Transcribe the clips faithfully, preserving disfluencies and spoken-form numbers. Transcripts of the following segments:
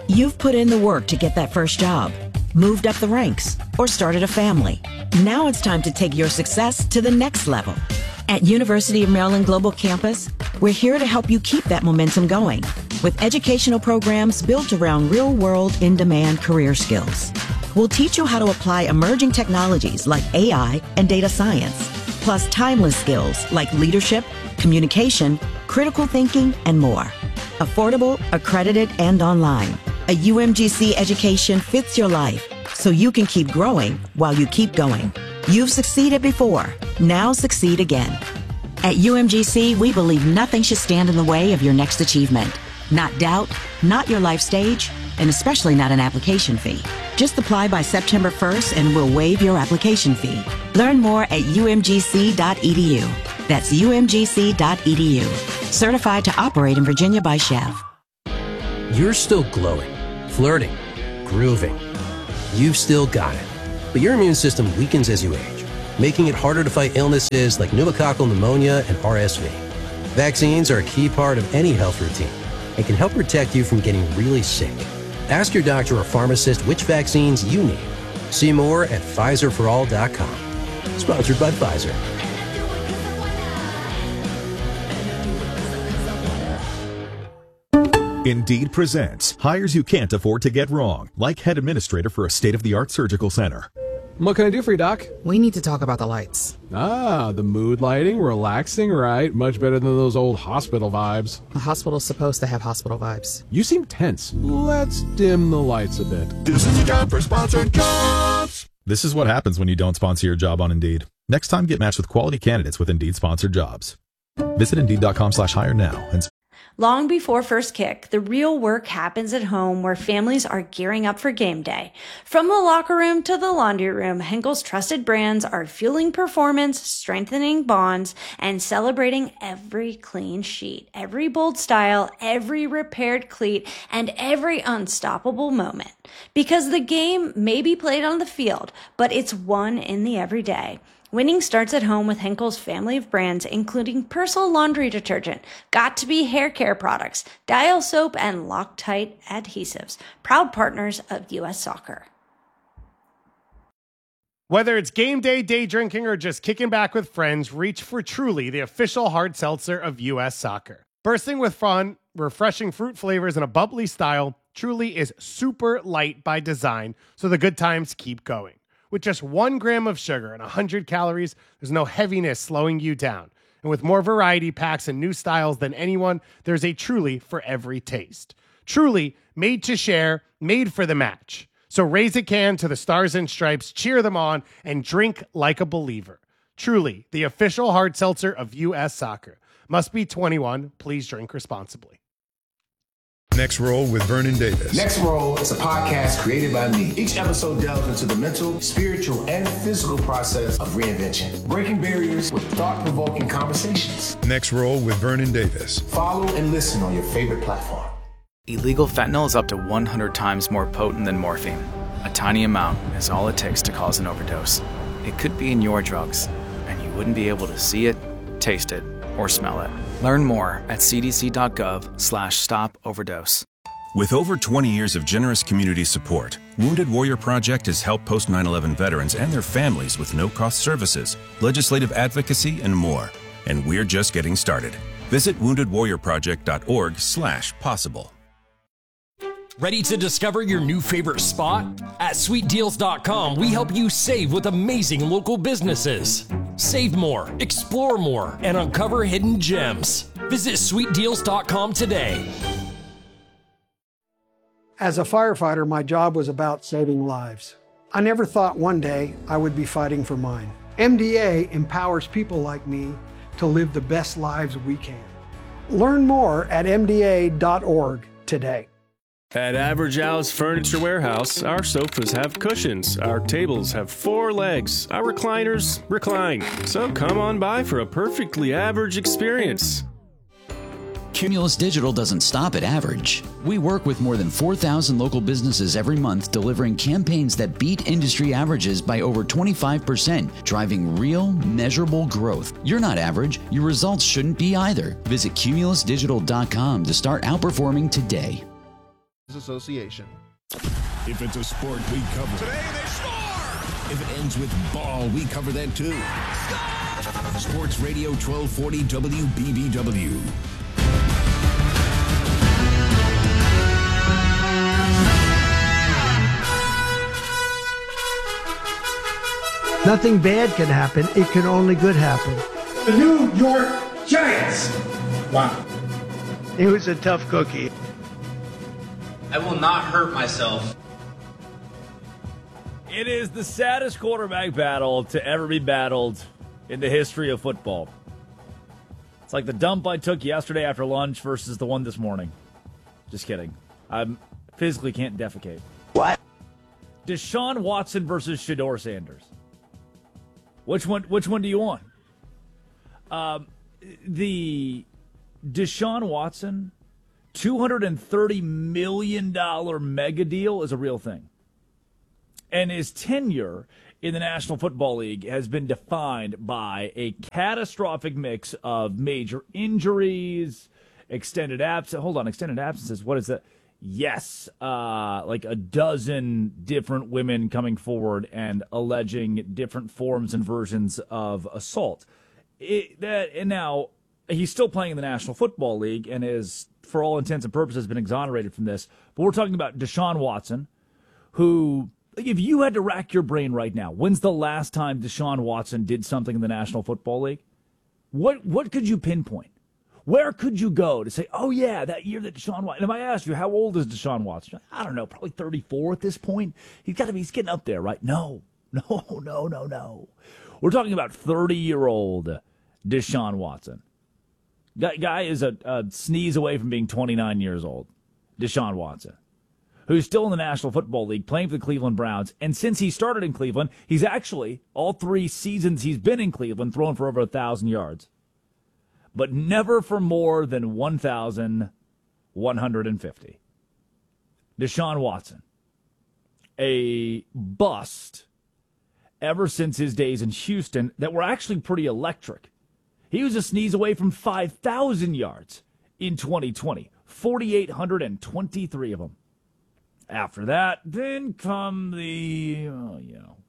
You've put in the work to get that first job, moved up the ranks, or started a family. Now it's time to take your success to the next level. At University of Maryland Global Campus, we're here to help you keep that momentum going with educational programs built around real-world, in-demand career skills. We'll teach you how to apply emerging technologies like A I and data science, plus timeless skills like leadership, communication, critical thinking, and more. Affordable, accredited, and online. A U M G C education fits your life, so you can keep growing while you keep going. You've succeeded before. Now succeed again. At U M G C, we believe nothing should stand in the way of your next achievement. Not doubt, not your life stage, and especially not an application fee. Just apply by September first and we'll waive your application fee. Learn more at U M G C dot E D U. That's U M G C dot E D U. Certified to operate in Virginia by Chev. You're still glowing, flirting, grooving. You've still got it. But your immune system weakens as you age, making it harder to fight illnesses like pneumococcal pneumonia and R S V. Vaccines are a key part of any health routine and can help protect you from getting really sick. Ask your doctor or pharmacist which vaccines you need. See more at Pfizer for all dot com. Sponsored by Pfizer. Indeed presents hires you can't afford to get wrong, like head administrator for a state-of-the-art surgical center. What can I do for you, Doc? We need to talk about the lights. Ah, the mood lighting, relaxing, right? Much better than those old hospital vibes. A hospital's supposed to have hospital vibes. You seem tense. Let's dim the lights a bit. This is your job for sponsored jobs. This is what happens when you don't sponsor your job on Indeed. Next time, get matched with quality candidates with Indeed sponsored jobs. Visit Indeed.com slash hire now and Long before first kick, the real work happens at home where families are gearing up for game day. From the locker room to the laundry room, Henkel's trusted brands are fueling performance, strengthening bonds, and celebrating every clean sheet, every bold style, every repaired cleat, and every unstoppable moment. Because the game may be played on the field, but it's won in the everyday. Winning starts at home with Henkel's family of brands, including Persil laundry detergent, Got2b hair care products, Dial soap, and Loctite adhesives. Proud partners of U S Soccer. Whether it's game day, day drinking, or just kicking back with friends, reach for Truly, the official hard seltzer of U S Soccer. Bursting with fun, refreshing fruit flavors, and a bubbly style, Truly is super light by design, so the good times keep going. With just one gram of sugar and one hundred calories, there's no heaviness slowing you down. And with more variety packs and new styles than anyone, there's a Truly for every taste. Truly, made to share, made for the match. So raise a can to the Stars and Stripes, cheer them on, and drink like a believer. Truly, the official hard seltzer of U S Soccer. Must be twenty-one. Please drink responsibly. Next Roll with Vernon Davis. Next Roll is a podcast created by me. Each episode delves into the mental, spiritual, and physical process of reinvention, breaking barriers with thought-provoking conversations. Next Roll with Vernon Davis. Follow and listen on your favorite platform. Illegal fentanyl is up to one hundred times more potent than morphine. A tiny amount is all it takes to cause an overdose. It could be in your drugs, and you wouldn't be able to see it, taste it, or smell it. Learn more at cdc.gov slash stop overdose. With over twenty years of generous community support, Wounded Warrior Project has helped post nine eleven veterans and their families with no-cost services, legislative advocacy, and more. And we're just getting started. Visit wounded warrior project dot org slash possible. Ready to discover your new favorite spot? At sweet deals dot com, we help you save with amazing local businesses. Save more, explore more, and uncover hidden gems. Visit sweet deals dot com today. As a firefighter, my job was about saving lives. I never thought one day I would be fighting for mine. M D A empowers people like me to live the best lives we can. Learn more at M D A dot org today. At Average Al's Furniture Warehouse, our sofas have cushions, our tables have four legs, our recliners recline. So come on by for a perfectly average experience. Cumulus Digital doesn't stop at average. We work with more than four thousand local businesses every month, delivering campaigns that beat industry averages by over twenty-five percent, driving real, measurable growth. You're not average. Your results shouldn't be either. Visit cumulus digital dot com to start outperforming today. Association. If it's a sport, we cover it. Today they score! If it ends with ball, we cover that too. Score! Sports Radio twelve forty W B B W. Nothing bad can happen. It can only good happen. The New York Giants. Wow. He was a tough cookie. I will not hurt myself. It is the saddest quarterback battle to ever be battled in the history of football. It's like the dump I took yesterday after lunch versus the one this morning. Just kidding. I physically can't defecate. What? Deshaun Watson versus Shedeur Sanders. Which one? Which one do you want? Um, the Deshaun Watson two hundred thirty million dollars mega deal is a real thing. And his tenure in the National Football League has been defined by a catastrophic mix of major injuries, extended absence. Hold on, extended absences. What is that? Yes, uh, like a dozen different women coming forward and alleging different forms and versions of assault. It, that and now he's still playing in the National Football League and is, for all intents and purposes, been exonerated from this. But we're talking about Deshaun Watson, who, if you had to rack your brain right now, when's the last time Deshaun Watson did something in the National Football League? What what could you pinpoint? Where could you go to say, oh, yeah, that year that Deshaun Watson, and if I asked you, how old is Deshaun Watson? I don't know, probably thirty-four at this point. He's got to be, he's getting up there, right? No, no, no, no, no. We're talking about thirty-year-old Deshaun Watson. That guy is a, a sneeze away from being twenty-nine years old. Deshaun Watson, who's still in the National Football League, playing for the Cleveland Browns. And since he started in Cleveland, he's actually, all three seasons he's been in Cleveland, thrown for over one thousand yards. But never for more than one thousand one hundred fifty. Deshaun Watson, a bust ever since his days in Houston that were actually pretty electric. He was a sneeze away from five thousand yards in twenty twenty, four thousand eight hundred twenty-three of them. After that, then come the, oh, you know,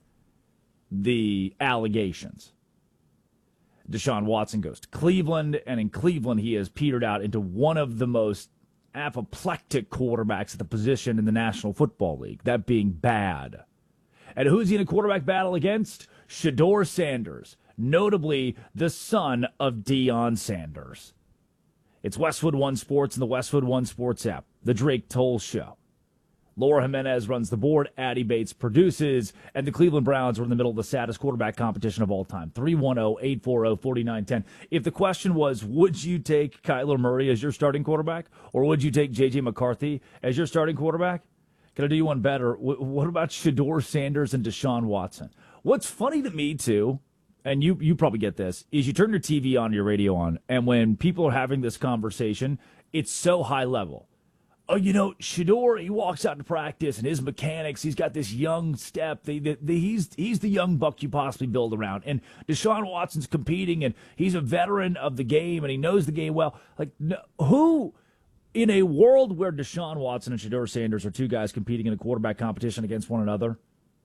the allegations. Deshaun Watson goes to Cleveland, and in Cleveland he has petered out into one of the most apoplectic quarterbacks at the position in the National Football League, that being bad. And who's he in a quarterback battle against? Shedeur Sanders, notably the son of Deion Sanders. It's Westwood One Sports and the Westwood One Sports app, the Drake Toll Show. Laura Jimenez runs the board, Addie Bates produces, and the Cleveland Browns are in the middle of the saddest quarterback competition of all time. three one zero, eight four zero, four nine one zero. If the question was, would you take Kyler Murray as your starting quarterback, or would you take J J McCarthy as your starting quarterback? Can I do you one better? What about Shedeur Sanders and Deshaun Watson? What's funny to me, too, and you, you probably get this, is you turn your T V on, your radio on, and when people are having this conversation, it's so high level. Oh, you know, Shedeur, he walks out to practice, and his mechanics, he's got this young step. They, they, they, he's he's the young buck you possibly build around. And Deshaun Watson's competing, and he's a veteran of the game, and he knows the game well. Like, no, who, in a world where Deshaun Watson and Shedeur Sanders are two guys competing in a quarterback competition against one another,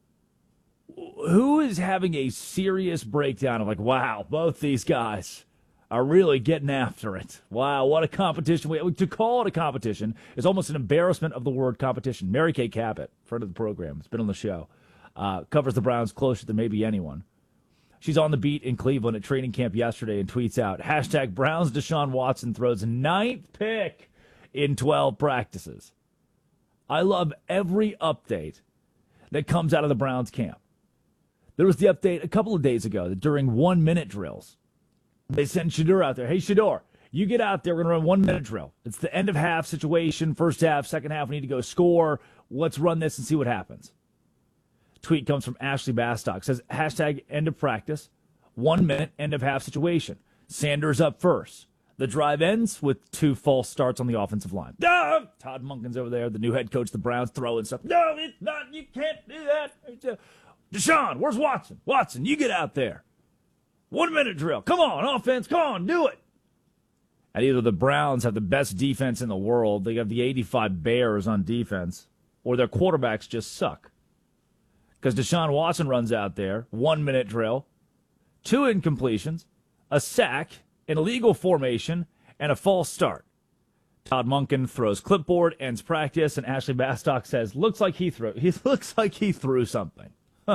who is having a serious breakdown of like, wow, both these guys are really getting after it. Wow, what a competition. We, to call it a competition is almost an embarrassment of the word competition. Mary Kay Cabot, friend of the program, has been on the show, uh, covers the Browns closer than maybe anyone. She's on the beat in Cleveland at training camp yesterday and tweets out, hashtag Browns Deshaun Watson throws ninth pick in twelve practices. I love every update that comes out of the Browns camp. There was the update a couple of days ago that during one-minute drills, they send Shedeur out there. Hey, Shedeur, you get out there. We're going to run one-minute drill. It's the end-of-half situation, first half, second half. We need to go score. Let's run this and see what happens. Tweet comes from Ashley Bastock. Says, hashtag end of practice, one minute, end-of-half situation. Sanders up first. The drive ends with two false starts on the offensive line. No! Todd Monken's over there, the new head coach of the Browns, throwing stuff. No, it's not. You can't do that. Deshaun, where's Watson? Watson, you get out there. One minute drill. Come on, offense. Come on, do it. And either the Browns have the best defense in the world, they have the eighty-five Bears on defense, or their quarterbacks just suck. Because Deshaun Watson runs out there, one-minute drill, two incompletions, a sack, an illegal formation, and a false start. Todd Monken throws clipboard, ends practice, and Ashley Bastock says, looks like he threw, he looks like he threw something.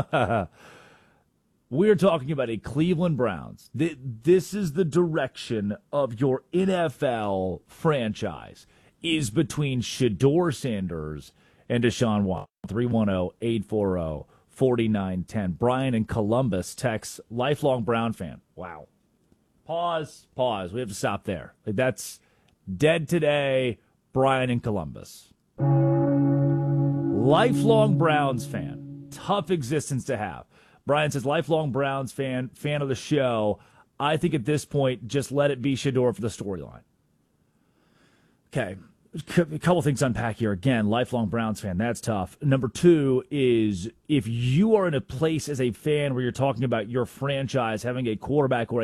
We're talking about a Cleveland Browns. This is the direction of your N F L franchise, is between Shedeur Sanders and Deshaun Watson. three one zero, eight four zero, four nine one zero. Brian in Columbus texts, lifelong Brown fan. Wow. Pause, pause. We have to stop there. Like, that's dead today, Brian in Columbus. Lifelong Browns fan. Tough existence to have. Brian says, lifelong Browns fan, fan of the show. I think at this point, just let it be Shedeur for the storyline. Okay, a couple things to unpack here. Again, lifelong Browns fan, that's tough. Number two is if you are in a place as a fan where you're talking about your franchise having a quarterback or a